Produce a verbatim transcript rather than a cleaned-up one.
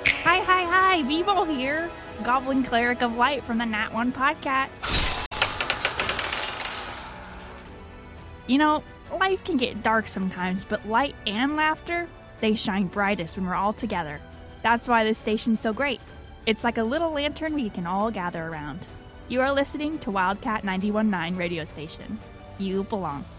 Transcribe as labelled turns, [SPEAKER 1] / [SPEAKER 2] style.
[SPEAKER 1] Hi, hi, hi, Vivo here, Goblin Cleric of Light from the Nat one Podcast. You know, life can get dark sometimes, but light and laughter, they shine brightest when we're all together. That's why this station's so great. It's like a little lantern we can all gather around. You are listening to Wildcat ninety-one point nine radio station. You belong.